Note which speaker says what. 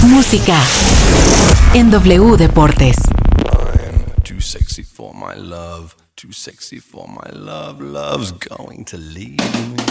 Speaker 1: Música en W Deportes.
Speaker 2: I'm too sexy for my love, too sexy for my love, love's going to leave me.